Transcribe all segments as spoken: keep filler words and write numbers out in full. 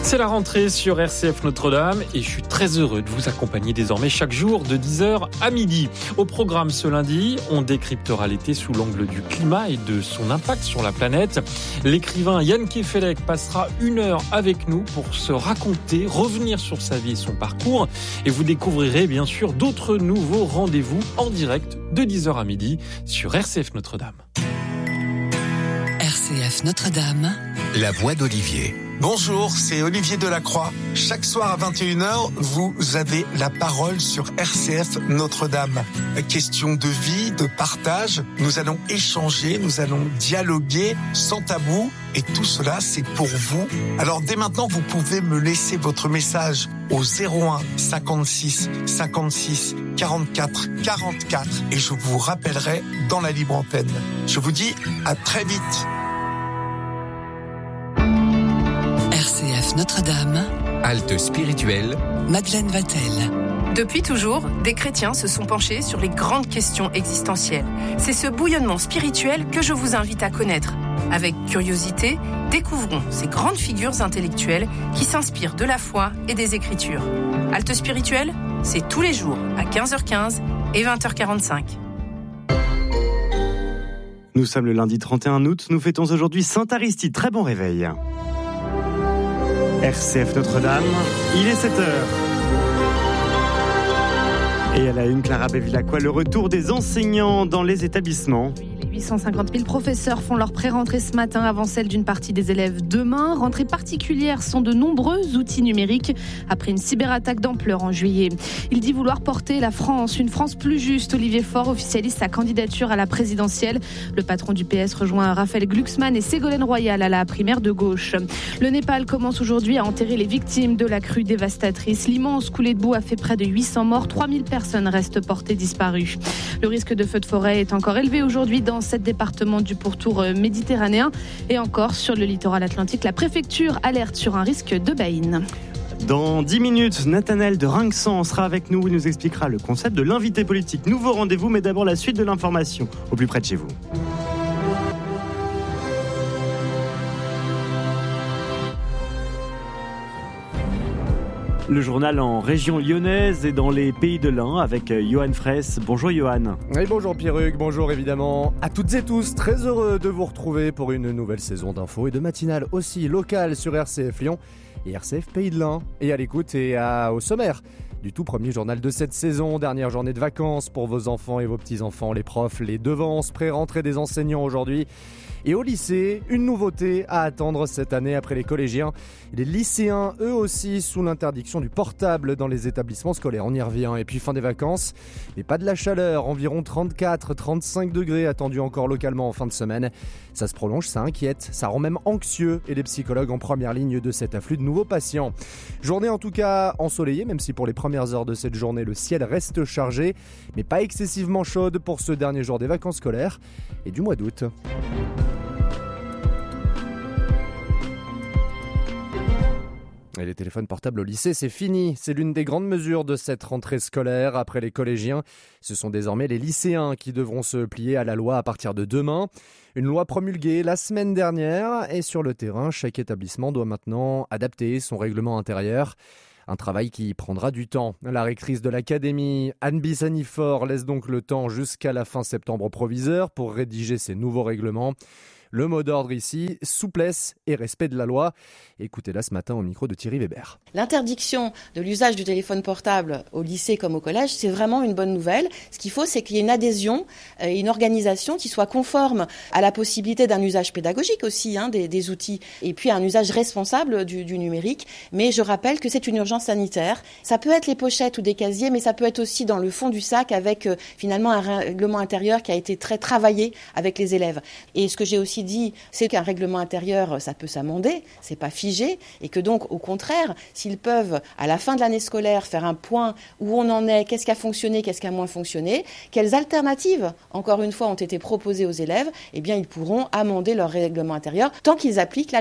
C'est la rentrée sur R C F Notre-Dame et je suis très heureux de vous accompagner désormais chaque jour de dix heures à midi. Au programme ce lundi, on décryptera l'été sous l'angle du climat et de son impact sur la planète. L'écrivain Jan Kefelec passera une heure avec nous pour se raconter, revenir sur sa vie et son parcours. Et vous découvrirez bien sûr d'autres nouveaux rendez-vous en direct de dix heures à midi sur R C F Notre-Dame. R C F Notre-Dame, la voix d'Olivier. Bonjour, c'est Olivier Delacroix. Chaque soir à vingt et une heures, vous avez la parole sur R C F Notre-Dame. Question de vie, de partage, nous allons échanger, nous allons dialoguer sans tabou et tout cela c'est pour vous. Alors dès maintenant, vous pouvez me laisser votre message au zéro un cinquante-six cinquante-six quarante-quatre quarante-quatre et je vous rappellerai dans la libre antenne. Je vous dis à très vite. R C F Notre-Dame, halte spirituelle, Madeleine Vatel. Depuis toujours, des chrétiens se sont penchés sur les grandes questions existentielles. C'est ce bouillonnement spirituel que je vous invite à connaître. Avec curiosité, découvrons ces grandes figures intellectuelles qui s'inspirent de la foi et des Écritures. Halte spirituelle, c'est tous les jours à quinze heures quinze et vingt heures quarante-cinq. Nous sommes le lundi trente et un août, nous fêtons aujourd'hui Saint Aristide. Très bon réveil. R C F Notre-Dame, il est sept heures. Et à la une, Clara Bevilacqua, le retour des enseignants dans les établissements. huit cent cinquante mille professeurs font leur pré-rentrée ce matin avant celle d'une partie des élèves demain. Rentrée particulière sont de nombreux outils numériques après une cyberattaque d'ampleur en juillet. Il dit vouloir porter la France, une France plus juste. Olivier Faure officialise sa candidature à la présidentielle. Le patron du P S rejoint Raphaël Glucksmann et Ségolène Royal à la primaire de gauche. Le Népal commence aujourd'hui à enterrer les victimes de la crue dévastatrice. L'immense coulée de boue a fait près de huit cents morts. trois mille personnes restent portées disparues. Le risque de feu de forêt est encore élevé aujourd'hui dans sept départements du pourtour méditerranéen et encore sur le littoral atlantique. La préfecture alerte sur un risque de baïne. Dans dix minutes, Nathanaël de Rinxan sera avec nous. Il nous expliquera le concept de l'invité politique. Nouveau rendez-vous, mais d'abord la suite de l'information au plus près de chez vous. Le journal en région lyonnaise et dans les pays de l'Ain avec Johan Fraisse. Bonjour Johan. Oui, bonjour Pierruc, bonjour évidemment à toutes et tous. Très heureux de vous retrouver pour une nouvelle saison d'infos et de matinale aussi locale sur R C F Lyon et R C F Pays de l'Ain. Et à l'écoute et à, au sommaire du tout premier journal de cette saison. Dernière journée de vacances pour vos enfants et vos petits-enfants, les profs, les devances, pré-rentrée des enseignants aujourd'hui. Et au lycée, une nouveauté à attendre cette année après les collégiens. Les lycéens, eux aussi, sous l'interdiction du portable dans les établissements scolaires. On y revient. Et puis fin des vacances, mais pas de la chaleur. Environ trente-quatre à trente-cinq degrés attendus encore localement en fin de semaine. Ça se prolonge, ça inquiète, ça rend même anxieux. Et les psychologues en première ligne de cet afflux de nouveaux patients. Journée en tout cas ensoleillée, même si pour les premières heures de cette journée, le ciel reste chargé. Mais pas excessivement chaude pour ce dernier jour des vacances scolaires et du mois d'août. Et les téléphones portables au lycée, c'est fini. C'est l'une des grandes mesures de cette rentrée scolaire. Après les collégiens, ce sont désormais les lycéens qui devront se plier à la loi à partir de demain. Une loi promulguée la semaine dernière. Et sur le terrain, chaque établissement doit maintenant adapter son règlement intérieur. Un travail qui prendra du temps. La rectrice de l'académie, Anne Bissani-Fort, laisse donc le temps jusqu'à la fin septembre au proviseur pour rédiger ces nouveaux règlements. Le mot d'ordre ici, souplesse et respect de la loi. Écoutez-la ce matin au micro de Thierry Weber. L'interdiction de l'usage du téléphone portable au lycée comme au collège, c'est vraiment une bonne nouvelle. Ce qu'il faut, c'est qu'il y ait une adhésion et une organisation qui soit conforme à la possibilité d'un usage pédagogique aussi hein, des, des outils et puis un usage responsable du, du numérique. Mais je rappelle que c'est une urgence sanitaire. Ça peut être les pochettes ou des casiers, mais ça peut être aussi dans le fond du sac avec euh, finalement un règlement intérieur qui a été très travaillé avec les élèves. Et ce que j'ai aussi dit, c'est qu'un règlement intérieur, ça peut s'amender, c'est pas figé, et que donc, au contraire, s'ils peuvent, à la fin de l'année scolaire, faire un point où on en est, qu'est-ce qui a fonctionné, qu'est-ce qui a moins fonctionné, quelles alternatives, encore une fois, ont été proposées aux élèves, eh bien, ils pourront amender leur règlement intérieur tant qu'ils appliquent la loi.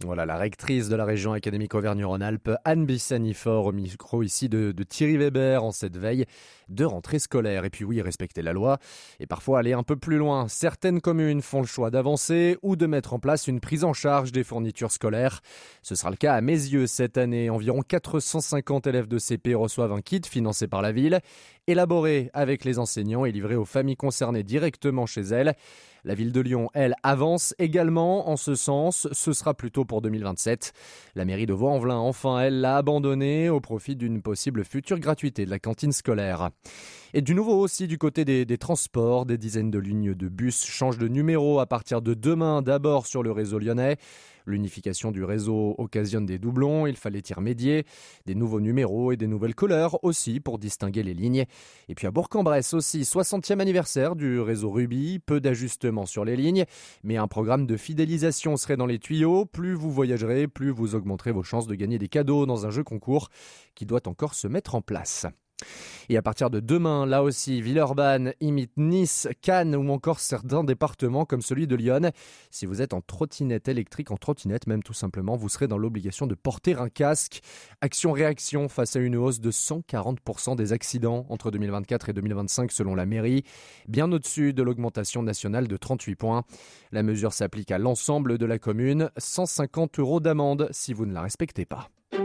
Voilà, la rectrice de la région académique Auvergne-Rhône-Alpes, Anne Bissani-Faure, au micro ici de, de Thierry Weber en cette veille de rentrée scolaire. Et puis oui, respecter la loi et parfois aller un peu plus loin. Certaines communes font le choix d'avancer ou de mettre en place une prise en charge des fournitures scolaires. Ce sera le cas à Meyzieux cette année. Environ quatre cent cinquante élèves de C P reçoivent un kit financé par la ville, élaboré avec les enseignants et livré aux familles concernées directement chez elles. La ville de Lyon, elle, avance également en ce sens. Ce sera plutôt pour deux mille vingt-sept. La mairie de Vaux-en-Velin, enfin, elle, l'a abandonné au profit d'une possible future gratuité de la cantine scolaire. Et du nouveau aussi du côté des, des transports. Des dizaines de lignes de bus changent de numéro à partir de demain, d'abord sur le réseau lyonnais. L'unification du réseau occasionne des doublons, il fallait y remédier. Des nouveaux numéros et des nouvelles couleurs aussi pour distinguer les lignes. Et puis à Bourg-en-Bresse aussi, soixantième anniversaire du réseau Ruby, peu d'ajustements sur les lignes, mais un programme de fidélisation serait dans les tuyaux. Plus vous voyagerez, plus vous augmenterez vos chances de gagner des cadeaux dans un jeu concours qui doit encore se mettre en place. Et à partir de demain, là aussi, Villeurbanne imite Nice, Cannes ou encore certains départements comme celui de Lyon. Si vous êtes en trottinette électrique, en trottinette même tout simplement, vous serez dans l'obligation de porter un casque. Action-réaction face à une hausse de cent quarante pour cent des accidents entre deux mille vingt-quatre et deux mille vingt-cinq selon la mairie, bien au-dessus de l'augmentation nationale de trente-huit points. La mesure s'applique à l'ensemble de la commune, cent cinquante euros d'amende si vous ne la respectez pas.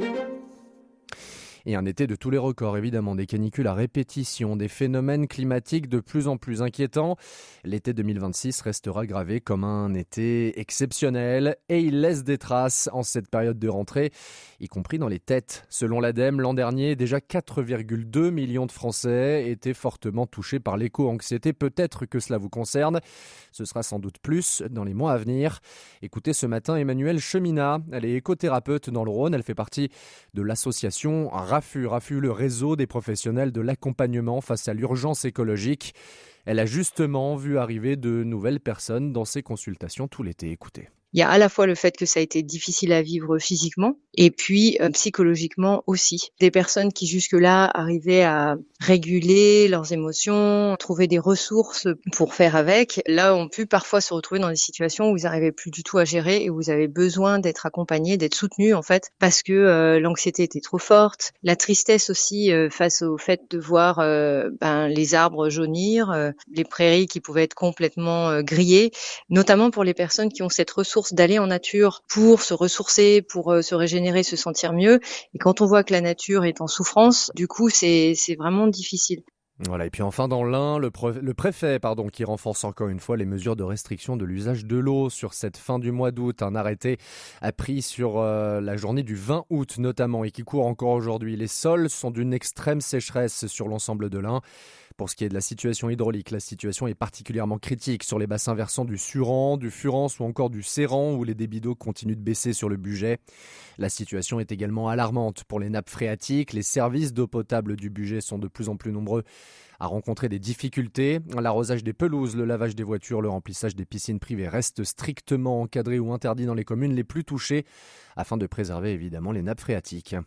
Et un été de tous les records, évidemment, des canicules à répétition, des phénomènes climatiques de plus en plus inquiétants. L'été deux mille vingt-six restera gravé comme un été exceptionnel et il laisse des traces en cette période de rentrée, y compris dans les têtes. Selon l'ADEME, l'an dernier, déjà quatre virgule deux millions de Français étaient fortement touchés par l'éco-anxiété. Peut-être que cela vous concerne. Ce sera sans doute plus dans les mois à venir. Écoutez ce matin Emmanuelle Cheminat, elle est écothérapeute dans le Rhône, elle fait partie de l'association RAFU, RAFU, le réseau des professionnels de l'accompagnement face à l'urgence écologique. Elle a justement vu arriver de nouvelles personnes dans ses consultations tout l'été. Écoutez. Il y a à la fois le fait que ça a été difficile à vivre physiquement et puis euh, psychologiquement aussi. Des personnes qui jusque-là arrivaient à réguler leurs émotions, trouver des ressources pour faire avec, là ont pu parfois se retrouver dans des situations où ils n'arrivaient plus du tout à gérer et où ils avaient besoin d'être accompagnés, d'être soutenus en fait, parce que euh, l'anxiété était trop forte, la tristesse aussi euh, face au fait de voir euh, ben, les arbres jaunir, euh, les prairies qui pouvaient être complètement euh, grillées, notamment pour les personnes qui ont cette ressource d'aller en nature pour se ressourcer, pour euh, se régénérer, se sentir mieux. Et quand on voit que la nature est en souffrance, du coup, c'est, c'est vraiment difficile. Voilà, et puis enfin dans l'Ain, le, pre- le préfet pardon, qui renforce encore une fois les mesures de restriction de l'usage de l'eau sur cette fin du mois d'août. Un arrêté a pris sur euh, la journée du vingt août notamment et qui court encore aujourd'hui. Les sols sont d'une extrême sécheresse sur l'ensemble de l'Ain. Pour ce qui est de la situation hydraulique, la situation est particulièrement critique sur les bassins versants du Suran, du Furence ou encore du Séran où les débits d'eau continuent de baisser sur le Bugey. La situation est également alarmante pour les nappes phréatiques. Les services d'eau potable du Bugey sont de plus en plus nombreux à rencontrer des difficultés. L'arrosage des pelouses, le lavage des voitures, le remplissage des piscines privées restent strictement encadrés ou interdits dans les communes les plus touchées afin de préserver évidemment les nappes phréatiques.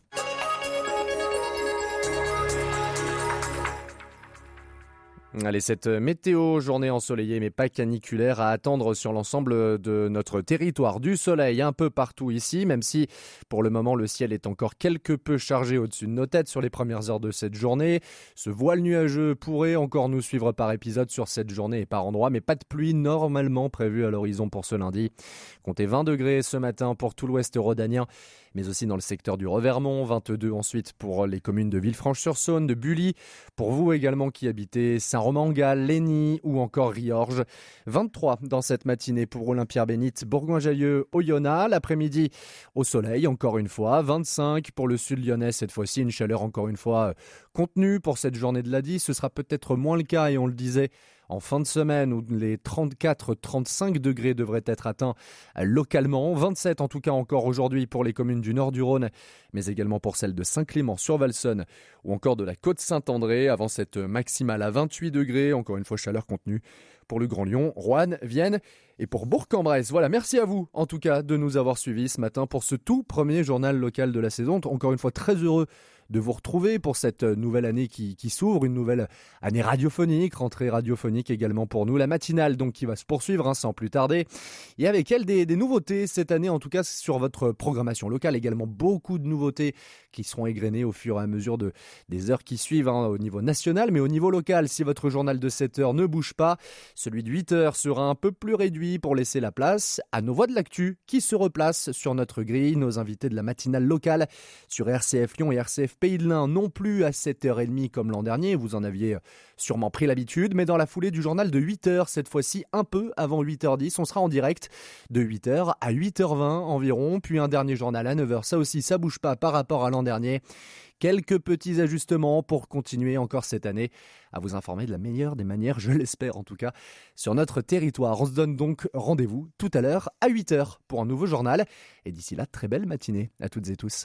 Allez, cette météo, journée ensoleillée mais pas caniculaire à attendre sur l'ensemble de notre territoire. Du soleil un peu partout ici, même si pour le moment le ciel est encore quelque peu chargé au-dessus de nos têtes sur les premières heures de cette journée. Ce voile nuageux pourrait encore nous suivre par épisode sur cette journée et par endroit, mais pas de pluie normalement prévue à l'horizon pour ce lundi. Comptez vingt degrés ce matin pour tout l'ouest rhodanien, mais aussi dans le secteur du Revermont, vingt-deux ensuite pour les communes de Villefranche-sur-Saône, de Bully, pour vous également qui habitez Saint-Romain-en-Galles, Lény ou encore Riorges, vingt-trois dans cette matinée pour Olympia-Bénite, Bourgoin-Jallieu, Oyonnax, l'après-midi au soleil encore une fois, vingt-cinq pour le sud lyonnais cette fois-ci, une chaleur encore une fois contenue pour cette journée de lundi, ce sera peut-être moins le cas et on le disait en fin de semaine où les trente-quatre à trente-cinq degrés devraient être atteints localement. vingt-sept en tout cas encore aujourd'hui pour les communes du nord du Rhône, mais également pour celles de Saint-Clément-sur-Valsonne ou encore de la Côte-Saint-André avant cette maximale à vingt-huit degrés. Encore une fois, chaleur contenue pour le Grand Lyon, Roanne, Vienne et pour Bourg-en-Bresse. Voilà, merci à vous en tout cas de nous avoir suivis ce matin pour ce tout premier journal local de la saison. Encore une fois, très heureux de vous retrouver pour cette nouvelle année qui, qui s'ouvre, une nouvelle année radiophonique, rentrée radiophonique également pour nous. La matinale donc qui va se poursuivre hein, sans plus tarder. Et avec elle des, des nouveautés cette année, en tout cas sur votre programmation locale. Également beaucoup de nouveautés qui seront égrenées au fur et à mesure de, des heures qui suivent hein, au niveau national. Mais au niveau local, si votre journal de sept heures ne bouge pas, celui de huit heures sera un peu plus réduit pour laisser la place à nos voix de l'actu qui se replacent sur notre grille. Nos invités de la matinale locale sur R C F Lyon et R C F Pays de l'Ain, non plus à sept heures trente comme l'an dernier, vous en aviez sûrement pris l'habitude, mais dans la foulée du journal de huit heures, cette fois-ci un peu avant huit heures dix, on sera en direct de huit heures à huit heures vingt environ, puis un dernier journal à neuf heures, ça aussi ça bouge pas par rapport à l'an dernier. Quelques petits ajustements pour continuer encore cette année à vous informer de la meilleure des manières, je l'espère en tout cas, sur notre territoire. On se donne donc rendez-vous tout à l'heure à huit heures pour un nouveau journal, et d'ici là, très belle matinée à toutes et tous.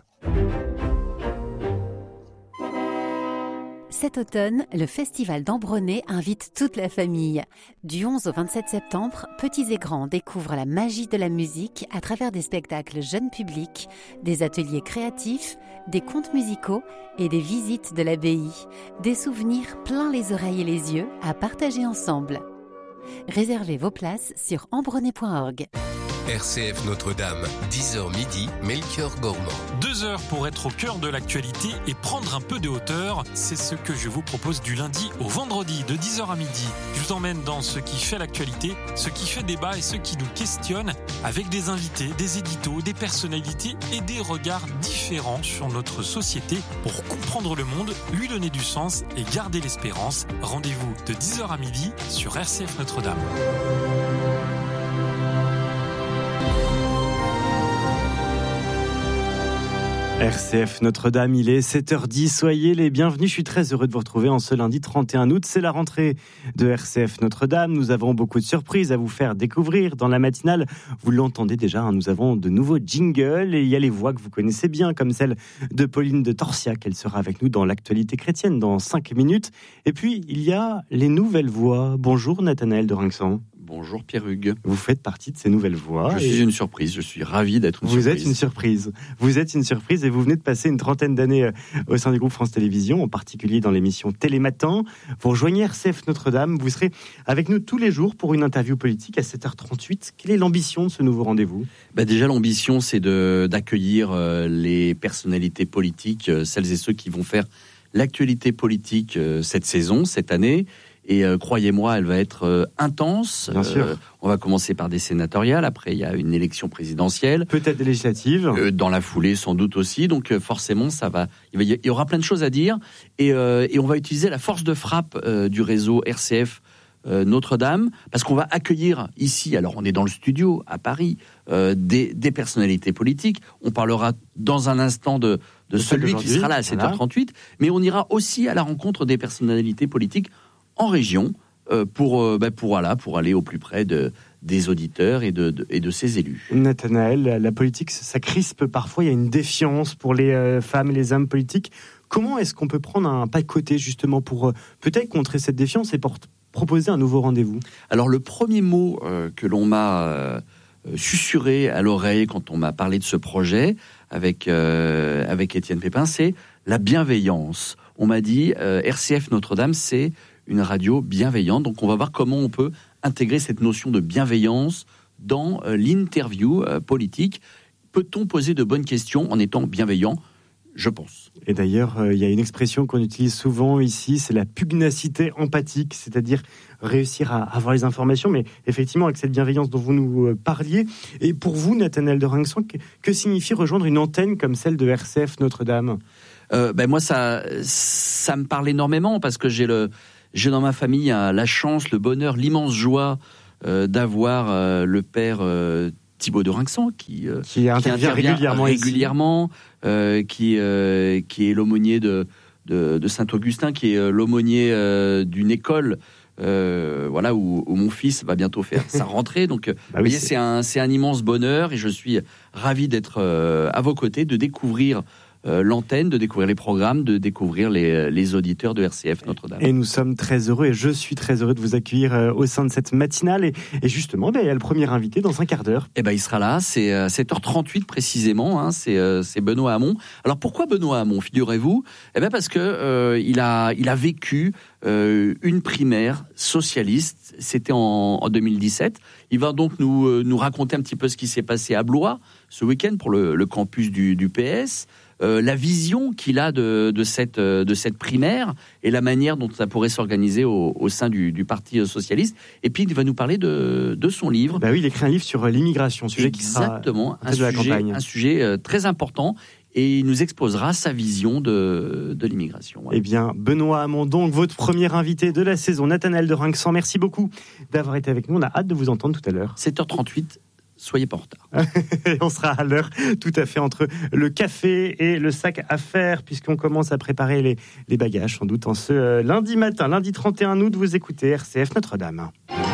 Cet automne, le Festival d'Ambronay invite toute la famille. Du onze au vingt-sept septembre, petits et grands découvrent la magie de la musique à travers des spectacles jeunes publics, des ateliers créatifs, des contes musicaux et des visites de l'abbaye. Des souvenirs plein les oreilles et les yeux à partager ensemble. Réservez vos places sur ambronay point org. R C F Notre-Dame, dix heures midi, Melchior Gormand. Deux heures pour être au cœur de l'actualité et prendre un peu de hauteur, c'est ce que je vous propose du lundi au vendredi de dix heures à midi. Je vous emmène dans ce qui fait l'actualité, ce qui fait débat et ce qui nous questionne, avec des invités, des éditos, des personnalités et des regards différents sur notre société pour comprendre le monde, lui donner du sens et garder l'espérance. Rendez-vous de dix heures à midi sur R C F Notre-Dame. R C F Notre-Dame, il est sept heures dix, soyez les bienvenus, je suis très heureux de vous retrouver en ce lundi trente et un août, c'est la rentrée de R C F Notre-Dame, nous avons beaucoup de surprises à vous faire découvrir dans la matinale, vous l'entendez déjà, hein, nous avons de nouveaux jingles et il y a les voix que vous connaissez bien comme celle de Pauline de Torsiac, elle sera avec nous dans l'actualité chrétienne dans cinq minutes, et puis il y a les nouvelles voix. Bonjour Nathanaël de Rinxan. Bonjour Pierre Hugues. Vous faites partie de ces nouvelles voix. Je suis une surprise, je suis ravi d'être une vous surprise. Vous êtes une surprise. Vous êtes une surprise et vous venez de passer une trentaine d'années au sein du groupe France Télévisions, en particulier dans l'émission Télématin. Vous rejoignez R C F Notre-Dame, vous serez avec nous tous les jours pour une interview politique à sept heures trente-huit. Quelle est l'ambition de ce nouveau rendez-vous ? Bah déjà l'ambition c'est de, d'accueillir euh, les personnalités politiques, euh, celles et ceux qui vont faire l'actualité politique euh, cette saison, cette année. Et euh, croyez-moi, elle va être euh, intense. Bien sûr. Euh, on va commencer par des sénatoriales. Après, il y a une élection présidentielle. Peut-être des législatives. Euh, dans la foulée, sans doute aussi. Donc, euh, forcément, ça va. Il, va y, il y aura plein de choses à dire. Et, euh, et on va utiliser la force de frappe euh, du réseau R C F euh, Notre-Dame, parce qu'on va accueillir ici. Alors, on est dans le studio à Paris, euh, des, des personnalités politiques. On parlera dans un instant de, de celui qui sera là à sept heures trente-huit. Voilà. Mais on ira aussi à la rencontre des personnalités politiques en région, euh, pour, euh, bah, pour, voilà, pour aller au plus près de, des auditeurs et de, de, et de ses élus. Nathanaël, la politique, ça crispe parfois, il y a une défiance pour les euh, femmes et les hommes politiques. Comment est-ce qu'on peut prendre un pas de côté justement pour euh, peut-être contrer cette défiance et pour t- proposer un nouveau rendez-vous ? Alors le premier mot euh, que l'on m'a euh, susurré à l'oreille quand on m'a parlé de ce projet avec, euh, avec Étienne Pépin, c'est la bienveillance. On m'a dit euh, R C F Notre-Dame, c'est une radio bienveillante. Donc, on va voir comment on peut intégrer cette notion de bienveillance dans euh, l'interview euh, politique. Peut-on poser de bonnes questions en étant bienveillant ? Je pense. Et d'ailleurs, il euh, y a une expression qu'on utilise souvent ici, c'est la pugnacité empathique, c'est-à-dire réussir à avoir les informations, mais effectivement avec cette bienveillance dont vous nous euh, parliez. Et pour vous, Nathanaël de Rinxan, que, que signifie rejoindre une antenne comme celle de R C F Notre-Dame ? euh, ben Moi, ça, ça me parle énormément parce que j'ai le... J'ai dans ma famille euh, la chance, le bonheur, l'immense joie euh, d'avoir euh, le père euh, Thibaut de Rinxan qui, euh, qui intervient, qui intervient régulièrement, régulièrement euh, qui, euh, qui est l'aumônier de, de, de Saint-Augustin, qui est euh, l'aumônier euh, d'une école euh, voilà, où, où mon fils va bientôt faire sa rentrée. Donc, bah vous oui, voyez, c'est... C'est, un, c'est un immense bonheur et je suis ravi d'être euh, à vos côtés, de découvrir euh, l'antenne, de découvrir les programmes, de découvrir les, les auditeurs de R C F Notre-Dame. Et nous sommes très heureux, et je suis très heureux de vous accueillir euh, au sein de cette matinale. Et, et justement, ben, il y a le premier invité dans un quart d'heure. Eh ben, il sera là, c'est euh, sept heures trente-huit précisément, hein, c'est, euh, c'est Benoît Hamon. Alors pourquoi Benoît Hamon, figurez-vous ? Eh ben parce que euh, il a, il a vécu euh, une primaire socialiste, c'était en, en deux mille dix-sept. Il va donc nous, euh, nous raconter un petit peu ce qui s'est passé à Blois ce week-end pour le, le campus du, du P S, euh, la vision qu'il a de, de, cette, de cette primaire et la manière dont ça pourrait s'organiser au, au sein du, du Parti socialiste. Et puis il va nous parler de, de son livre. Bah oui, il écrit un livre sur l'immigration, sujet Exactement, qui sera un sujet, un sujet euh, très important. Et il nous exposera sa vision de, de l'immigration. Voilà. Eh bien, Benoît Hamon, donc votre premier invité de la saison, Nathanaël de Rinxan, merci beaucoup d'avoir été avec nous. On a hâte de vous entendre tout à l'heure. sept heures trente-huit, soyez pas en retard. On sera à l'heure tout à fait entre le café et le sac à faire, puisqu'on commence à préparer les, les bagages, sans doute en ce euh, lundi matin, lundi trente et un août, vous écoutez R C F Notre-Dame.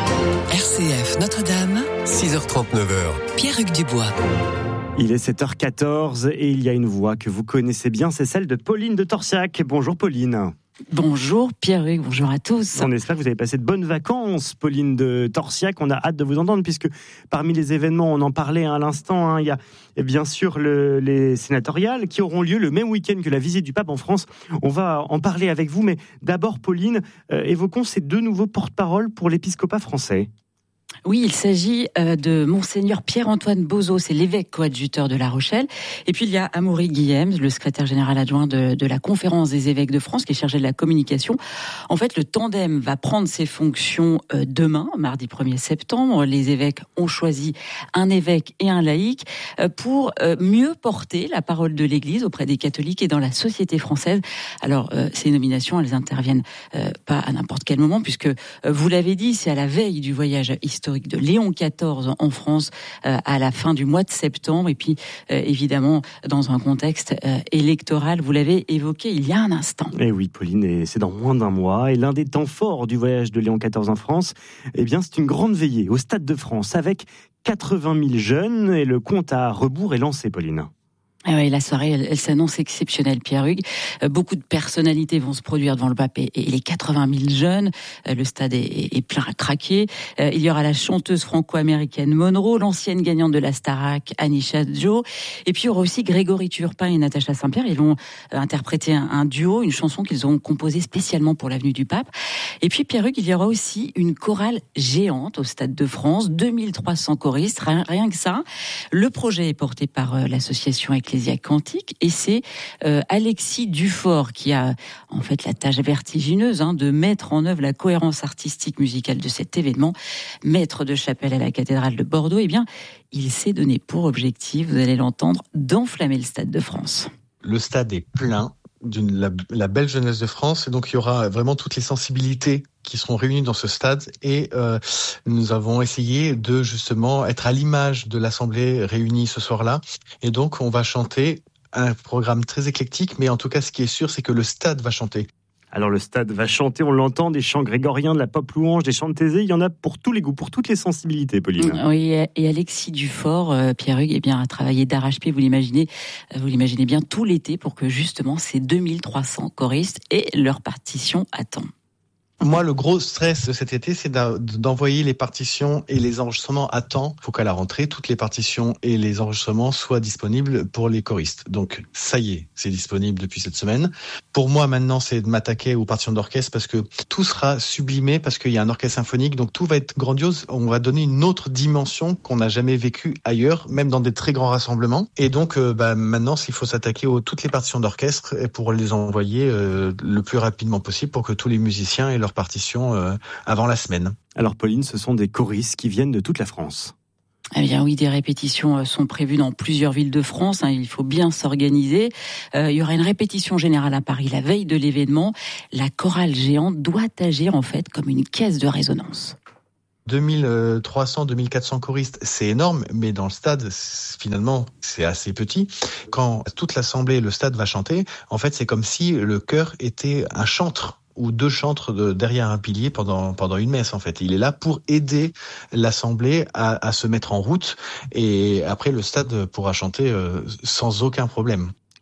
R C F Notre-Dame, six heures trente-neuf. Pierre-Hugues Dubois. Il est sept heures quatorze et il y a une voix que vous connaissez bien, c'est celle de Pauline de Torsiac. Bonjour Pauline. Bonjour Pierre-Hugues, bonjour à tous. On espère que vous avez passé de bonnes vacances, Pauline de Torsiac. On a hâte de vous entendre puisque parmi les événements, on en parlait à l'instant, hein, il y a bien sûr le, les sénatoriales qui auront lieu le même week-end que la visite du pape en France. On va en parler avec vous, mais d'abord Pauline, euh, évoquons ces deux nouveaux porte-parole pour l'épiscopat français. Oui, il s'agit de Monseigneur Pierre-Antoine Bozo, c'est l'évêque coadjuteur de La Rochelle. Et puis il y a Amaury Guillems, le secrétaire général adjoint de, de la Conférence des évêques de France, qui est chargé de la communication. En fait, le tandem va prendre ses fonctions demain, mardi premier septembre. Les évêques ont choisi un évêque et un laïc pour mieux porter la parole de l'Église auprès des catholiques et dans la société française. Alors, ces nominations, elles interviennent pas à n'importe quel moment, puisque, vous l'avez dit, c'est à la veille du voyage historique historique de Léon quatorze en France euh, à la fin du mois de septembre et puis euh, évidemment dans un contexte euh, électoral, vous l'avez évoqué il y a un instant. Et oui Pauline, et c'est dans moins d'un mois et l'un des temps forts du voyage de Léon quatorze en France, eh bien c'est une grande veillée au Stade de France avec quatre-vingt mille jeunes et le compte à rebours est lancé Pauline. Ah oui, la soirée, elle, elle s'annonce exceptionnelle, Pierre-Hugues. Euh, beaucoup de personnalités vont se produire devant le pape et, et les quatre-vingt mille jeunes. Euh, le stade est, est plein à craquer. Euh, il y aura la chanteuse franco-américaine Monroe, l'ancienne gagnante de la Starac, Anisha Joe. Et puis il y aura aussi Grégory Turpin et Natacha Saint-Pierre. Ils vont euh, interpréter un, un duo, une chanson qu'ils ont composée spécialement pour l'avenue du pape. Et puis Pierre-Hugues, il y aura aussi une chorale géante au Stade de France, deux mille trois cents choristes, rien, rien que ça. Le projet est porté par euh, l'association Ecclésia Cantique et c'est euh, Alexis Dufort qui a en fait la tâche vertigineuse hein, de mettre en œuvre la cohérence artistique musicale de cet événement. Maître de chapelle à la cathédrale de Bordeaux, eh bien, il s'est donné pour objectif, vous allez l'entendre, d'enflammer le Stade de France. Le stade est plein. D'une la, la belle jeunesse de France, et donc il y aura vraiment toutes les sensibilités qui seront réunies dans ce stade, et euh, nous avons essayé de justement être à l'image de l'Assemblée réunie ce soir-là, et donc on va chanter un programme très éclectique, mais en tout cas ce qui est sûr c'est que le stade va chanter. Alors le stade va chanter, on l'entend, des chants grégoriens, de la pop louange, des chants de Thésée, il y en a pour tous les goûts, pour toutes les sensibilités, Pauline. Oui, et Alexis Dufort, euh, Pierre-Hugues, eh bien, a travaillé d'arrache-pied, vous l'imaginez, vous l'imaginez bien, tout l'été pour que justement ces deux mille trois cents choristes aient leur partition à temps. Moi, le gros stress de cet été, c'est d'envoyer les partitions et les enregistrements à temps. Il faut qu'à la rentrée, toutes les partitions et les enregistrements soient disponibles pour les choristes. Donc, ça y est, c'est disponible depuis cette semaine. Pour moi, maintenant, c'est de m'attaquer aux partitions d'orchestre parce que tout sera sublimé, parce qu'il y a un orchestre symphonique. Donc, tout va être grandiose. On va donner une autre dimension qu'on n'a jamais vécue ailleurs, même dans des très grands rassemblements. Et donc, euh, bah, maintenant, il faut s'attaquer aux toutes les partitions d'orchestre pour les envoyer euh, le plus rapidement possible pour que tous les musiciens aient leur partition euh, avant la semaine. Alors Pauline, ce sont des choristes qui viennent de toute la France. Eh bien oui, des répétitions sont prévues dans plusieurs villes de France, hein, il faut bien s'organiser. Euh, il y aura une répétition générale à Paris la veille de l'événement. La chorale géante doit agir en fait comme une caisse de résonance. deux mille trois cents, deux mille quatre cents choristes, c'est énorme, mais dans le stade, finalement, c'est assez petit. Quand toute l'assemblée, le stade va chanter, en fait, c'est comme si le chœur était un chantre ou deux chantres de, derrière un pilier pendant pendant une messe en fait. Il est là pour aider l'assemblée à, à se mettre en route et après le stade pourra chanter euh, sans aucun problème.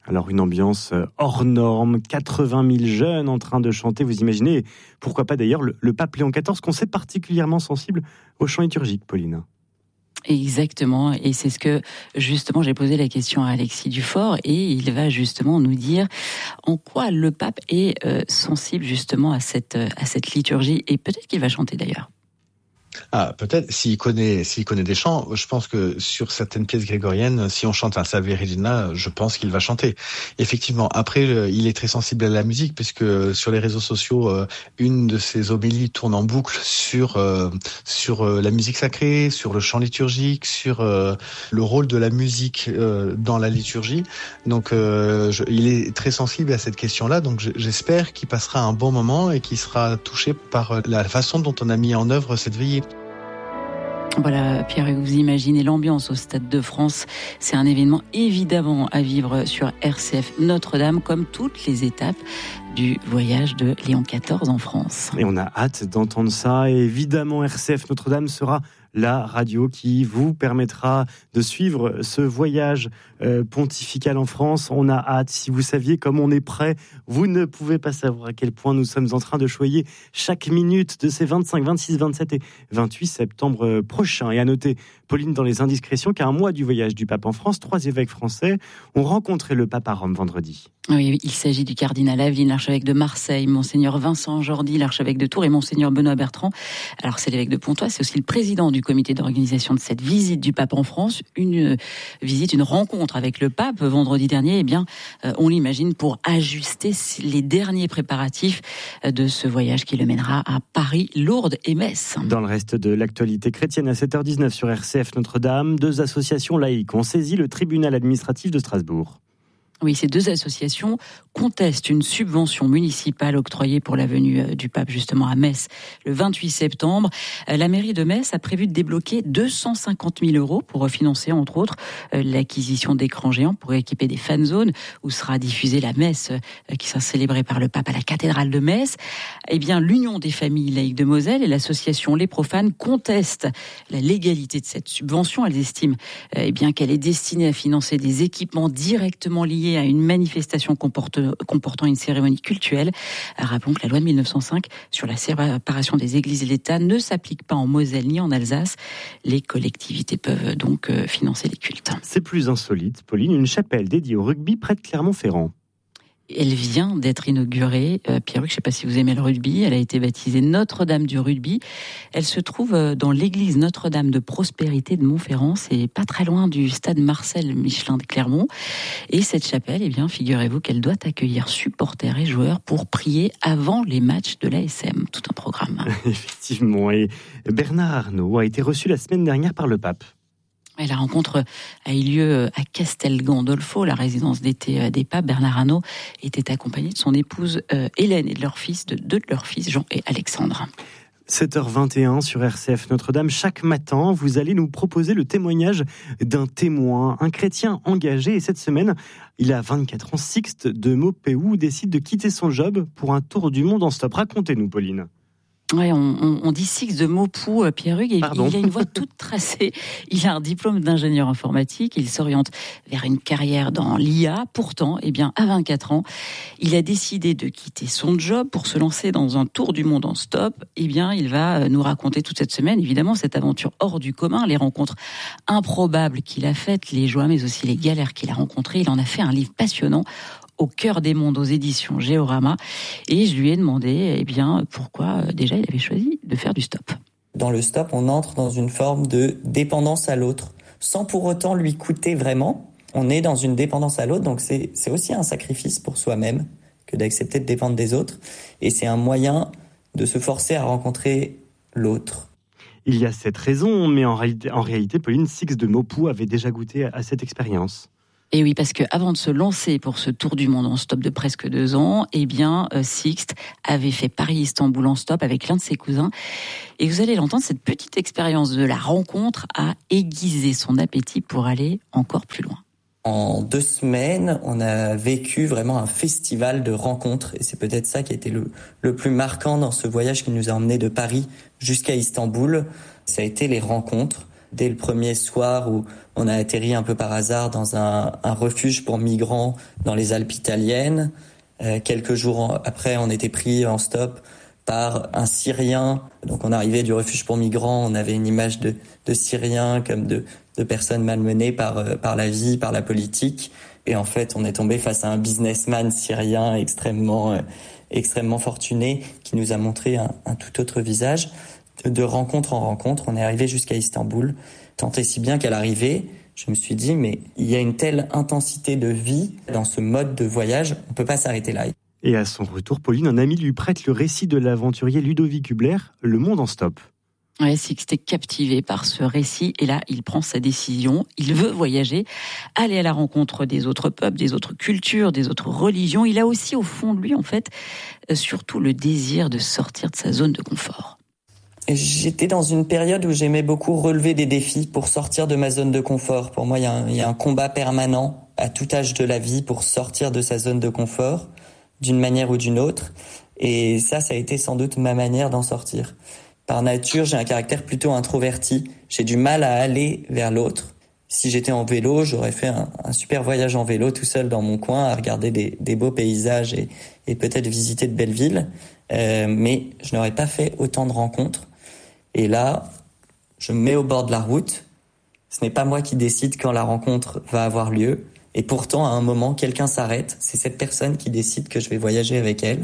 Alors une ambiance hors norme, quatre-vingt mille jeunes en train de chanter, vous imaginez, pourquoi pas d'ailleurs le, le pape Léon quatorze, qu'on sait particulièrement sensible au chant liturgique, Pauline. Exactement, et c'est ce que justement j'ai posé la question à Alexis Dufort, et il va justement nous dire en quoi le pape est euh, sensible justement à cette, à cette liturgie, et peut-être qu'il va chanter d'ailleurs. Ah, peut-être, s'il connaît, s'il connaît des chants, je pense que sur certaines pièces grégoriennes, si on chante un Salve Regina, je pense qu'il va chanter. Effectivement, après, il est très sensible à la musique, puisque sur les réseaux sociaux, une de ses homélies tourne en boucle sur, euh, sur la musique sacrée, sur le chant liturgique, sur euh, le rôle de la musique euh, dans la liturgie. Donc, euh, je, il est très sensible à cette question-là, donc j'espère qu'il passera un bon moment et qu'il sera touché par la façon dont on a mis en œuvre cette veillée. Voilà, Pierre, vous imaginez l'ambiance au Stade de France. C'est un événement évidemment à vivre sur R C F Notre-Dame, comme toutes les étapes du voyage de Léon quatorze en France. Et on a hâte d'entendre ça. Et évidemment, R C F Notre-Dame sera la radio qui vous permettra de suivre ce voyage euh, pontifical en France. On a hâte. Si vous saviez comme on est prêt, vous ne pouvez pas savoir à quel point nous sommes en train de choyer chaque minute de ces vingt-cinq, vingt-six, vingt-sept et vingt-huit septembre prochains. Et à noter, Pauline, dans les indiscrétions, qu'à un mois du voyage du pape en France, trois évêques français ont rencontré le pape à Rome vendredi. Oui, il s'agit du cardinal Aveline, l'archevêque de Marseille, monseigneur Vincent Jordi, l'archevêque de Tours, et monseigneur Benoît Bertrand. Alors c'est l'évêque de Pontoise, c'est aussi le président du comité d'organisation de cette visite du pape en France, une visite, une rencontre avec le pape vendredi dernier. Eh bien, on l'imagine pour ajuster les derniers préparatifs de ce voyage qui le mènera à Paris, Lourdes et Metz. Dans le reste de l'actualité chrétienne, à sept heures dix-neuf sur R C F Notre-Dame, deux associations laïques ont saisi le tribunal administratif de Strasbourg. Oui, ces deux associations contestent une subvention municipale octroyée pour la venue du pape justement à Metz le vingt-huit septembre. La mairie de Metz a prévu de débloquer deux cent cinquante mille euros pour financer entre autres l'acquisition d'écrans géants pour équiper des fan zones où sera diffusée la messe qui sera célébrée par le pape à la cathédrale de Metz. Eh bien, l'Union des familles laïques de Moselle et l'association Les Profanes contestent la légalité de cette subvention. Elles estiment eh bien qu'elle est destinée à financer des équipements directement liés à une manifestation comporte, comportant une cérémonie cultuelle. Rappelons que la loi de mille neuf cent cinq sur la séparation des églises et l'État ne s'applique pas en Moselle ni en Alsace. Les collectivités peuvent donc financer les cultes. C'est plus insolite, Pauline, une chapelle dédiée au rugby près de Clermont-Ferrand. Elle vient d'être inaugurée. Euh, Pierre-Luc, je ne sais pas si vous aimez le rugby. Elle a été baptisée Notre-Dame du rugby. Elle se trouve dans l'église Notre-Dame de Prospérité de Montferrand. C'est pas très loin du stade Marcel Michelin de Clermont. Et cette chapelle, eh bien, figurez-vous qu'elle doit accueillir supporters et joueurs pour prier avant les matchs de l'A S M. Tout un programme. Effectivement. Et Bernard Arnault a été reçu la semaine dernière par le pape. Et la rencontre a eu lieu à Castel Gandolfo, la résidence d'été des papes. Bernard Arnault était accompagné de son épouse euh, Hélène et de leur fils, de deux de leurs fils, Jean et Alexandre. sept heures vingt et un sur R C F Notre-Dame. Chaque matin, vous allez nous proposer le témoignage d'un témoin, un chrétien engagé. Et cette semaine, il a vingt-quatre ans, Sixte de Maupeou décide de quitter son job pour un tour du monde en stop. Racontez-nous, Pauline. Ouais, on, on, on dit Six de Maupeou, Pierre-Hugues, et il a une voie toute tracée. Il a un diplôme d'ingénieur informatique, il s'oriente vers une carrière dans l'I A. Pourtant, eh bien, à vingt-quatre ans, il a décidé de quitter son job pour se lancer dans un tour du monde en stop. Eh bien, il va nous raconter toute cette semaine, évidemment, cette aventure hors du commun, les rencontres improbables qu'il a faites, les joies, mais aussi les galères qu'il a rencontrées. Il en a fait un livre passionnant, Au cœur des mondes, aux éditions Géorama. Et je lui ai demandé, eh bien, pourquoi euh, déjà il avait choisi de faire du stop. Dans le stop, on entre dans une forme de dépendance à l'autre, sans pour autant lui coûter vraiment. On est dans une dépendance à l'autre, donc c'est, c'est aussi un sacrifice pour soi-même que d'accepter de dépendre des autres. Et c'est un moyen de se forcer à rencontrer l'autre. Il y a cette raison, mais en réalité, en réalité Pauline, Six de Maupeou avait déjà goûté à cette expérience. Et oui, parce qu'avant de se lancer pour ce tour du monde en stop de presque deux ans, eh bien, Sixte avait fait Paris-Istanbul en stop avec l'un de ses cousins. Et vous allez l'entendre, cette petite expérience de la rencontre a aiguisé son appétit pour aller encore plus loin. En deux semaines, on a vécu vraiment un festival de rencontres. Et c'est peut-être ça qui a été le, le plus marquant dans ce voyage qui nous a emmenés de Paris jusqu'à Istanbul. Ça a été les rencontres. Dès le premier soir où On a atterri un peu par hasard dans un, un refuge pour migrants dans les Alpes italiennes. Euh, quelques jours après, on était pris en stop par un Syrien. Donc on arrivait du refuge pour migrants, on avait une image de, de Syriens comme de, de personnes malmenées par, par la vie, par la politique. Et en fait, on est tombé face à un businessman syrien extrêmement, euh, extrêmement fortuné qui nous a montré un, un tout autre visage. De, de rencontre en rencontre, on est arrivé jusqu'à Istanbul. Tant et si bien qu'à l'arrivée, je me suis dit, mais il y a une telle intensité de vie dans ce mode de voyage, on ne peut pas s'arrêter là. Et à son retour, Pauline, un ami lui prête le récit de l'aventurier Ludovic Hubler, Le Monde en stop. Ouais, Sixte est captivé par ce récit et là, il prend sa décision. Il veut voyager, aller à la rencontre des autres peuples, des autres cultures, des autres religions. Il a aussi au fond de lui, en fait, surtout le désir de sortir de sa zone de confort. J'étais dans une période où j'aimais beaucoup relever des défis pour sortir de ma zone de confort. Pour moi, il y a un, il y a un combat permanent à tout âge de la vie pour sortir de sa zone de confort, d'une manière ou d'une autre. Et ça, ça a été sans doute ma manière d'en sortir. Par nature, j'ai un caractère plutôt introverti. J'ai du mal à aller vers l'autre. Si j'étais en vélo, j'aurais fait un, un super voyage en vélo tout seul dans mon coin, à regarder des, des beaux paysages et, et peut-être visiter de belles villes. Euh, mais je n'aurais pas fait autant de rencontres. Et là, je me mets au bord de la route. Ce n'est pas moi qui décide quand la rencontre va avoir lieu. Et pourtant, à un moment, quelqu'un s'arrête. C'est cette personne qui décide que je vais voyager avec elle.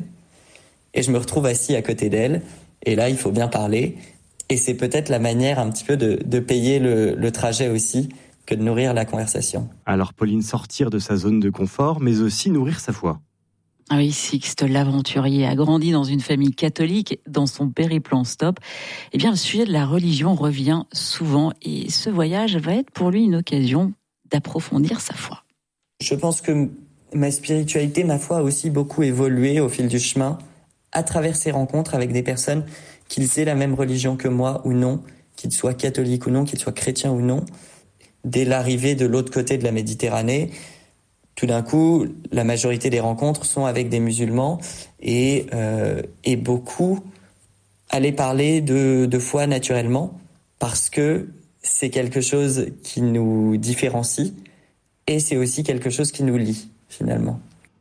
Et je me retrouve assis à côté d'elle. Et là, il faut bien parler. Et c'est peut-être la manière un petit peu de, de payer le, le trajet aussi, que de nourrir la conversation. Alors, Pauline, sortir de sa zone de confort, mais aussi nourrir sa foi. Ah oui, Sixte, l'aventurier, a grandi dans une famille catholique. Dans son périple en stop, eh bien, le sujet de la religion revient souvent. Et ce voyage va être pour lui une occasion d'approfondir sa foi. Je pense que ma spiritualité, ma foi, a aussi beaucoup évolué au fil du chemin, à travers ces rencontres avec des personnes, qu'ils aient la même religion que moi ou non, qu'ils soient catholiques ou non, qu'ils soient chrétiens ou non. Dès l'arrivée de l'autre côté de la Méditerranée, tout d'un coup, la majorité des rencontres sont avec des musulmans et, euh, et beaucoup allaient parler de, de foi naturellement parce que c'est quelque chose qui nous différencie et c'est aussi quelque chose qui nous lie finalement.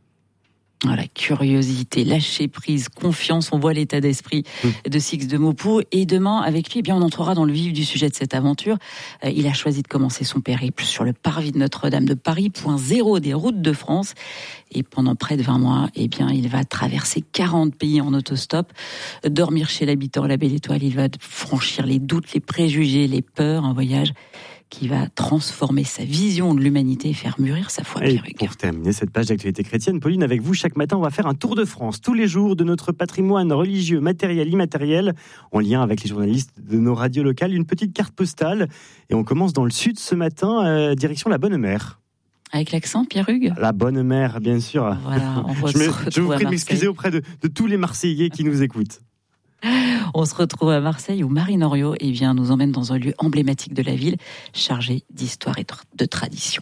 Voilà, curiosité, lâcher prise, confiance, on voit l'état d'esprit de Sixte de Maupoux. Et demain, avec lui, eh bien, on entrera dans le vif du sujet de cette aventure. Euh, il a choisi de commencer son périple sur le parvis de Notre-Dame de Paris, point zéro des routes de France. Et pendant près de vingt mois, eh bien, il va traverser quarante pays en autostop, dormir chez l'habitant La Belle Étoile. Il va franchir les doutes, les préjugés, les peurs, un voyage qui va transformer sa vision de l'humanité et faire mûrir sa foi. Et pour terminer cette page d'actualité chrétienne, Pauline, avec vous, chaque matin, on va faire un tour de France, tous les jours, de notre patrimoine religieux, matériel, immatériel, en lien avec les journalistes de nos radios locales, une petite carte postale. Et on commence dans le sud ce matin, euh, direction la Bonne Mère. Avec l'accent, Pierre Hugues ? La Bonne Mère, bien sûr. Voilà, on va je, me, je vous prie de m'excuser auprès de, de tous les Marseillais qui nous écoutent. On se retrouve à Marseille où Marine Henriot eh bien, nous emmène dans un lieu emblématique de la ville, chargé d'histoire et de tradition.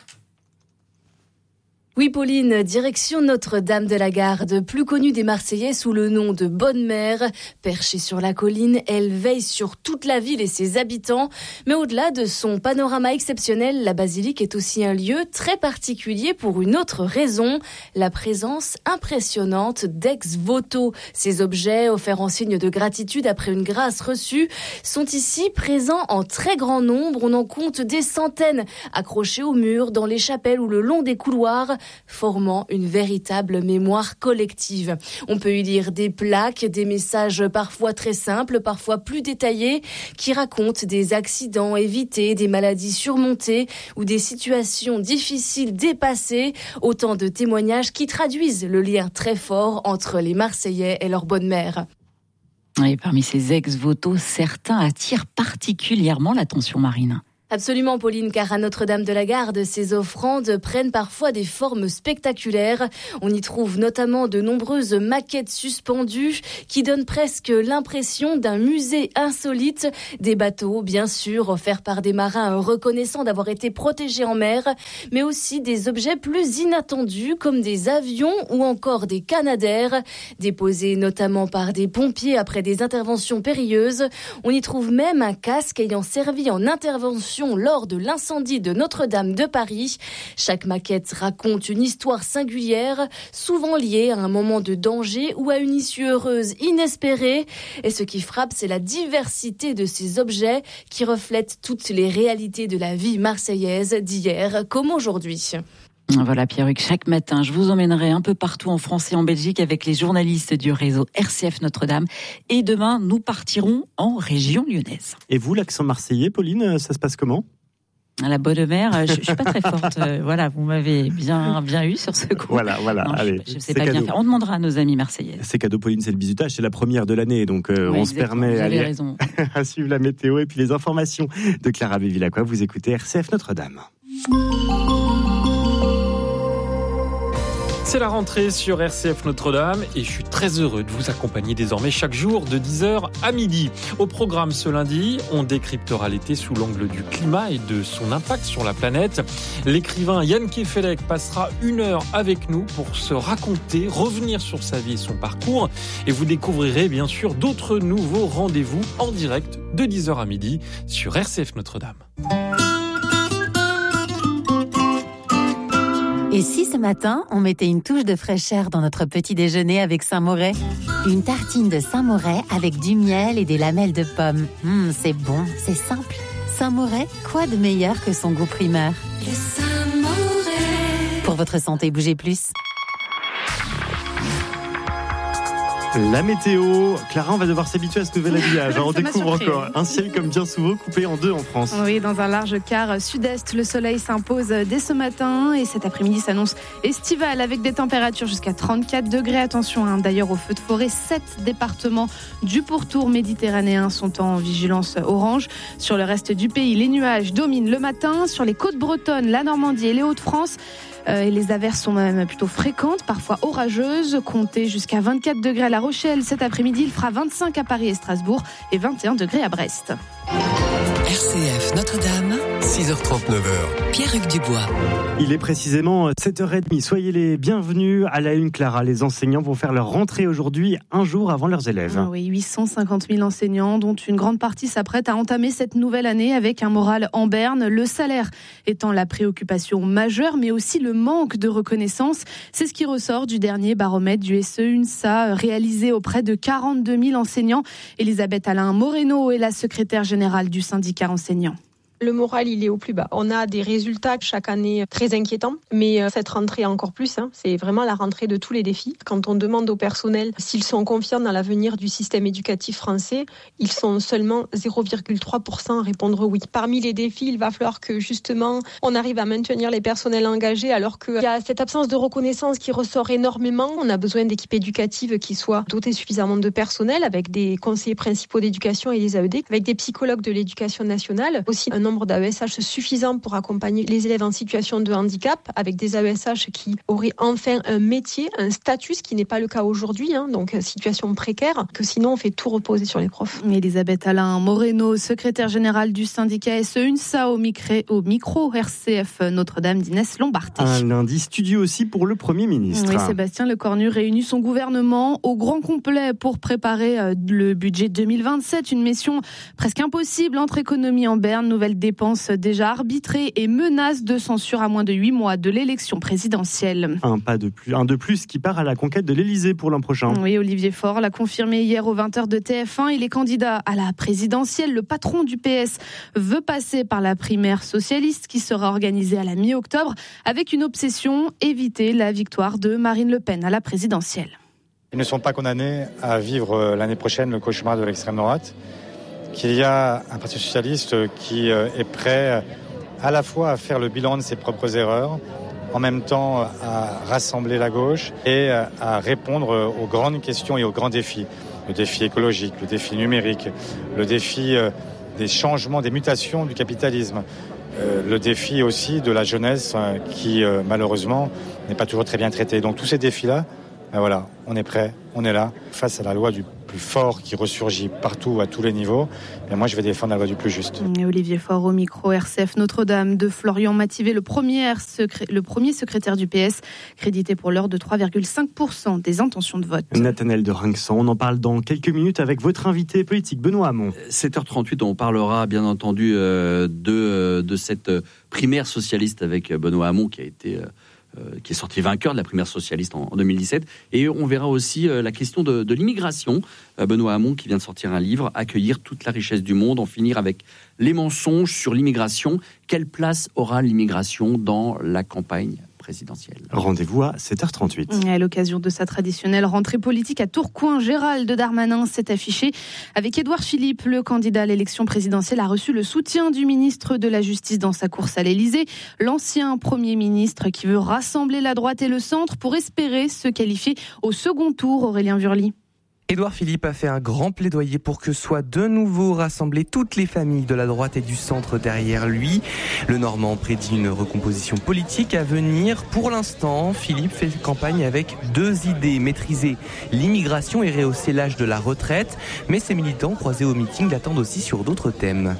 Oui, Pauline, direction Notre-Dame de la Garde, plus connue des Marseillais sous le nom de Bonne Mère. Perchée sur la colline, elle veille sur toute la ville et ses habitants. Mais au-delà de son panorama exceptionnel, la basilique est aussi un lieu très particulier pour une autre raison, la présence impressionnante d'ex-voto. Ces objets, offerts en signe de gratitude après une grâce reçue, sont ici présents en très grand nombre. On en compte des centaines, accrochés au mur, dans les chapelles ou le long des couloirs, formant une véritable mémoire collective. On peut y lire des plaques, des messages parfois très simples, parfois plus détaillés, qui racontent des accidents évités, des maladies surmontées ou des situations difficiles dépassées. Autant de témoignages qui traduisent le lien très fort entre les Marseillais et leur bonne mère. Et parmi ces ex-votos, certains attirent particulièrement l'attention, Marine. Absolument, Pauline, car à Notre-Dame de la Garde, ces offrandes prennent parfois des formes spectaculaires. On y trouve notamment de nombreuses maquettes suspendues qui donnent presque l'impression d'un musée insolite. Des bateaux, bien sûr, offerts par des marins reconnaissant d'avoir été protégés en mer, mais aussi des objets plus inattendus comme des avions ou encore des canadaires, déposés notamment par des pompiers après des interventions périlleuses. On y trouve même un casque ayant servi en intervention intervention lors de l'incendie de Notre-Dame de Paris. Chaque maquette raconte une histoire singulière, souvent liée à un moment de danger ou à une issue heureuse inespérée. Et ce qui frappe, c'est la diversité de ces objets qui reflètent toutes les réalités de la vie marseillaise d'hier comme aujourd'hui. Voilà Pierre-Hugues, chaque matin, je vous emmènerai un peu partout en France et en Belgique avec les journalistes du réseau R C F Notre-Dame. Et demain, nous partirons en région lyonnaise. Et vous, l'accent marseillais, Pauline, ça se passe comment ? À la bonne mère, je, je suis pas très forte. Voilà, vous m'avez bien bien eu sur ce coup. Voilà, voilà. Non, allez, je, je sais pas cadeau. Bien faire. On demandera à nos amis marseillais. C'est cadeau, Pauline, c'est le bisutage, c'est la première de l'année, donc euh, oui, on se permet vous avez allez, raison. à suivre la météo et puis les informations de Clara Bevilacqua. Vous écoutez R C F Notre-Dame. C'est la rentrée sur R C F Notre-Dame et je suis très heureux de vous accompagner désormais chaque jour de dix heures à midi. Au programme ce lundi, on décryptera l'été sous l'angle du climat et de son impact sur la planète. L'écrivain Jan Kefelec passera une heure avec nous pour se raconter, revenir sur sa vie et son parcours. Et vous découvrirez bien sûr d'autres nouveaux rendez-vous en direct de dix heures à midi sur R C F Notre-Dame. Et si ce matin, on mettait une touche de fraîcheur dans notre petit déjeuner avec Saint-Moret ? Une tartine de Saint-Moret avec du miel et des lamelles de pommes. Mmh, c'est bon, c'est simple. Saint-Moret, quoi de meilleur que son goût primeur ? Le Saint-Moret. Pour votre santé, bougez plus. La météo, Clara, on va devoir s'habituer à ce nouvel habillage. On découvre surpris. encore un ciel comme bien souvent coupé en deux en France. Oui, dans un large quart sud-est, le soleil s'impose dès ce matin et cet après-midi s'annonce estival avec des températures jusqu'à trente-quatre degrés. Attention hein, d'ailleurs aux feux de forêt, sept départements du pourtour méditerranéen sont en vigilance orange. Sur le reste du pays, les nuages dominent le matin. Sur les côtes bretonnes, la Normandie et les Hauts-de-France, Euh, et les averses sont même plutôt fréquentes, parfois orageuses. Comptez jusqu'à vingt-quatre degrés à La Rochelle. Cet après-midi, il fera vingt-cinq à Paris et Strasbourg et vingt et un degrés à Brest. R C F Notre-Dame, six heures trente-neuf. Pierre-Hugues Dubois. Il est précisément sept heures trente. Soyez les bienvenus à la une, Clara. Les enseignants vont faire leur rentrée aujourd'hui, un jour avant leurs élèves. Ah oui, huit cent cinquante mille enseignants, dont une grande partie s'apprête à entamer cette nouvelle année avec un moral en berne. Le salaire étant la préoccupation majeure, mais aussi le manque de reconnaissance. C'est ce qui ressort du dernier baromètre du S E U N S A réalisé auprès de quarante-deux mille enseignants. Elisabeth Alain Moreno est la secrétaire générale du syndicat enseignant. Le moral, il est au plus bas. On a des résultats chaque année très inquiétants, mais cette rentrée encore plus, hein, c'est vraiment la rentrée de tous les défis. Quand on demande au personnel s'ils sont confiants dans l'avenir du système éducatif français, ils sont seulement zéro virgule trois pour cent à répondre oui. Parmi les défis, il va falloir que justement on arrive à maintenir les personnels engagés alors qu'il y a cette absence de reconnaissance qui ressort énormément. On a besoin d'équipes éducatives qui soient dotées suffisamment de personnel avec des conseillers principaux d'éducation et des A E D, avec des psychologues de l'éducation nationale, aussi un nombre d'A E S H suffisant pour accompagner les élèves en situation de handicap, avec des A E S H qui auraient enfin un métier, un statut, ce qui n'est pas le cas aujourd'hui, hein, donc situation précaire, que sinon on fait tout reposer sur les profs. Elisabeth Alain Moreno, secrétaire générale du syndicat S E U N S A au, micré, au micro R C F Notre-Dame d'Inès Lombarté. Un lundi studio aussi pour le Premier ministre. Oui, Sébastien Lecornu réunit son gouvernement au grand complet pour préparer le budget deux mille vingt-sept, une mission presque impossible entre économie en berne, nouvelle dépenses déjà arbitrées et menaces de censure à moins de huit mois de l'élection présidentielle. Un pas de plus, un de plus qui part à la conquête de l'Élysée pour l'an prochain. Oui, Olivier Faure l'a confirmé hier aux vingt heures de T F un. Il est candidat à la présidentielle. Le patron du P S veut passer par la primaire socialiste qui sera organisée à la mi-octobre avec une obsession, éviter la victoire de Marine Le Pen à la présidentielle. Ils ne sont pas condamnés à vivre l'année prochaine le cauchemar de l'extrême droite. Qu'il y a un parti socialiste qui est prêt à la fois à faire le bilan de ses propres erreurs, en même temps à rassembler la gauche et à répondre aux grandes questions et aux grands défis. Le défi écologique, le défi numérique, le défi des changements, des mutations du capitalisme, le défi aussi de la jeunesse qui malheureusement n'est pas toujours très bien traitée. Donc tous ces défis-là, Ben voilà, on est prêt, on est là, face à la loi du plus fort qui ressurgit partout, à tous les niveaux. Et moi, je vais défendre la loi du plus juste. Et Olivier Faure au micro. R C F Notre-Dame de Florian Mathivet, le premier, secré... le premier secrétaire du P S, crédité pour l'heure de trois virgule cinq pour cent des intentions de vote. Nathanaël de Rinxan, on en parle dans quelques minutes avec votre invité politique, Benoît Hamon. sept heures trente-huit, on parlera bien entendu euh, de, euh, de cette primaire socialiste avec Benoît Hamon qui a été... Euh, Euh, qui est sorti vainqueur de la primaire socialiste en, en deux mille dix-sept. Et on verra aussi euh, la question de, de l'immigration. Euh, Benoît Hamon qui vient de sortir un livre, Accueillir toute la richesse du monde, en finir avec les mensonges sur l'immigration. Quelle place aura l'immigration dans la campagne présidentielle? Rendez-vous à sept heures trente-huit. À l'occasion de sa traditionnelle rentrée politique à Tourcoing, Gérald Darmanin s'est affiché avec Édouard Philippe. Le candidat à l'élection présidentielle a reçu le soutien du ministre de la Justice dans sa course à l'Élysée. L'ancien Premier ministre qui veut rassembler la droite et le centre pour espérer se qualifier au second tour. Aurélien Vurly. Édouard Philippe a fait un grand plaidoyer pour que soient de nouveau rassemblées toutes les familles de la droite et du centre derrière lui. Le Normand prédit une recomposition politique à venir. Pour l'instant, Philippe fait campagne avec deux idées. Maîtriser l'immigration et rehausser l'âge de la retraite. Mais ses militants croisés au meeting l'attendent aussi sur d'autres thèmes.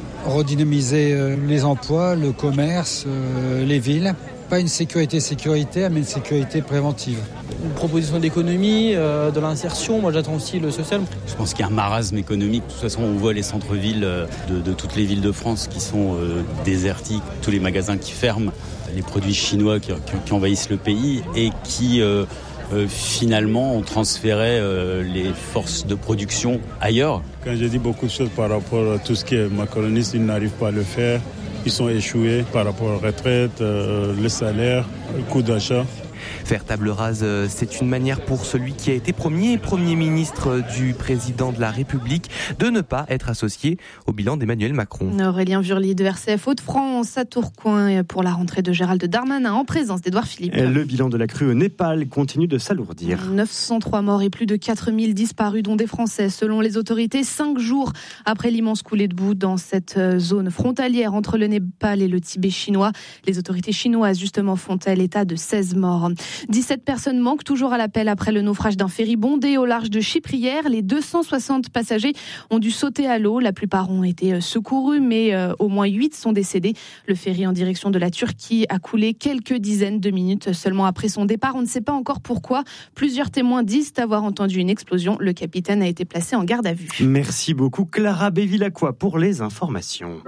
Redynamiser les emplois, le commerce, les villes. Pas une sécurité sécuritaire, mais une sécurité préventive. Une proposition d'économie, euh, de l'insertion, moi j'attends aussi le social. Je pense qu'il y a un marasme économique. De toute façon, on voit les centres-villes de, de toutes les villes de France qui sont euh, désertiques, tous les magasins qui ferment, les produits chinois qui, qui, qui envahissent le pays et qui euh, euh, finalement ont transféré euh, les forces de production ailleurs. Quand je dis beaucoup de choses par rapport à tout ce qui est macroniste, ils n'arrivent pas à le faire. Ils sont échoués par rapport aux retraites, euh, le salaire, le coût d'achat. Faire table rase, c'est une manière pour celui qui a été premier Premier ministre du président de la République de ne pas être associé au bilan d'Emmanuel Macron. Aurélien Vurly de R C F Hauts-de-France à Tourcoing pour la rentrée de Gérald Darmanin en présence d'Édouard Philippe. Le bilan de la crue au Népal continue de s'alourdir. neuf cent trois morts et plus de quatre mille disparus, dont des Français. Selon les autorités, cinq jours après l'immense coulée de boue dans cette zone frontalière entre le Népal et le Tibet chinois. Les autorités chinoises, justement, font état de seize morts. dix-sept personnes manquent toujours à l'appel après le naufrage d'un ferry bondé au large de Chypre hier. Les deux cent soixante passagers ont dû sauter à l'eau. La plupart ont été secourus, mais euh, au moins huit sont décédés. Le ferry en direction de la Turquie a coulé quelques dizaines de minutes seulement après son départ. On ne sait pas encore pourquoi. Plusieurs témoins disent avoir entendu une explosion. Le capitaine a été placé en garde à vue. Merci beaucoup Clara Bévilacqua pour les informations.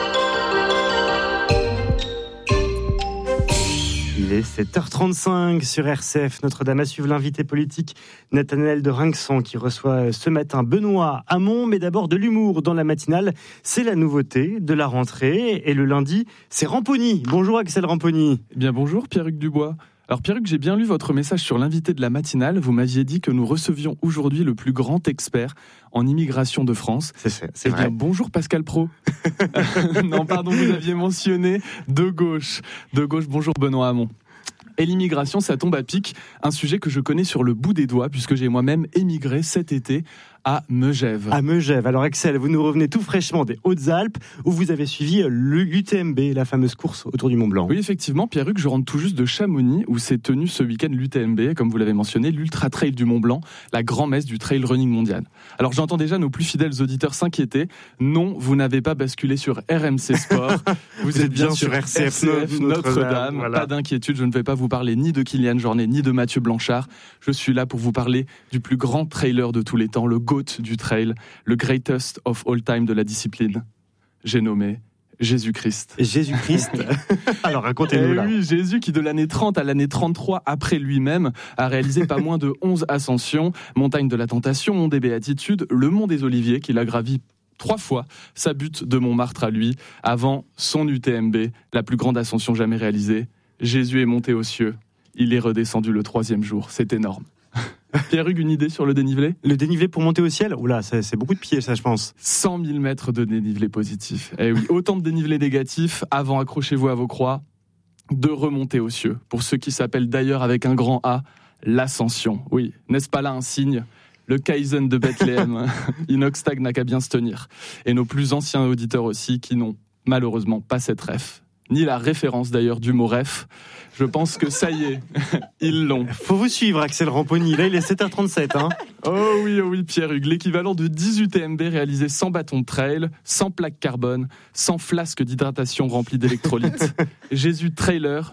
Il est sept heures trente-cinq sur R C F. Notre-Dame à suivre l'invité politique Nathanaël de Rinxan qui reçoit ce matin Benoît Hamon. Mais d'abord de l'humour dans la matinale. C'est la nouveauté de la rentrée. Et le lundi, c'est Ramponi. Bonjour Axel Ramponi. Eh bien bonjour Pierre-Hugues Dubois. Alors Pierre-Hugues, j'ai bien lu votre message sur l'invité de la matinale. Vous m'aviez dit que nous recevions aujourd'hui le plus grand expert en immigration de France. C'est, c'est, c'est eh vrai. Bien, bonjour Pascal Praud. Non, pardon, vous aviez mentionné de gauche. De gauche, bonjour Benoît Hamon. Et l'immigration, ça tombe à pic. Un sujet que je connais sur le bout des doigts, puisque j'ai moi-même émigré cet été à Megève. À Megève. Alors Axel, vous nous revenez tout fraîchement des Hautes-Alpes, où vous avez suivi l'U T M B, la fameuse course autour du Mont-Blanc. Oui, effectivement, Pierre-Hugues, je rentre tout juste de Chamonix, où s'est tenu ce week-end l'U T M B, comme vous l'avez mentionné, l'Ultra Trail du Mont-Blanc, la grand-messe du trail running mondial. Alors j'entends déjà nos plus fidèles auditeurs s'inquiéter. Non, vous n'avez pas basculé sur R M C Sport. Vous, vous êtes bien, bien sur R C F, R C F Notre-Dame. Notre-Dame. Voilà. Pas d'inquiétude, je ne vais pas vous parler ni de Kylian Jornet, ni de Mathieu Blanchard. Je suis là pour vous parler du plus grand trailer de tous les temps, le GOAT du trail, le greatest of all time de la discipline. J'ai nommé Jésus-Christ. Jésus-Christ. Alors racontez-nous là. Oui, Jésus qui de l'année trente à l'année trente-trois après lui-même a réalisé pas moins de onze ascensions, montagne de la Tentation, mont des Béatitudes, le mont des Oliviers qu'il a gravi trois fois, sa butte de Montmartre à lui, avant son U T M B, la plus grande ascension jamais réalisée. Jésus est monté aux cieux, il est redescendu le troisième jour, c'est énorme. Pierre-Hugues, une idée sur le dénivelé ? Le dénivelé pour monter au ciel ? Oula, c'est, c'est beaucoup de pieds, ça, je pense. cent mille mètres de dénivelé positif. Eh oui, autant de dénivelé négatif. Avant, accrochez-vous à vos croix, de remonter aux cieux. Pour ceux qui s'appellent d'ailleurs avec un grand A, l'ascension. Oui, n'est-ce pas là un signe ? Le Kaizen de Bethléem. Inoxtag n'a qu'à bien se tenir. Et nos plus anciens auditeurs aussi, qui n'ont malheureusement pas cette ref. ni la référence d'ailleurs du mot ref. Je pense que ça y est, ils l'ont. Faut vous suivre, Axel Ramponi. Là, il est sept heures trente-sept. Hein. Oh oui, oh oui, Pierre-Hugues. L'équivalent de dix U T M B réalisés sans bâton de trail, sans plaque carbone, sans flasque d'hydratation remplie d'électrolytes. Jésus Trailer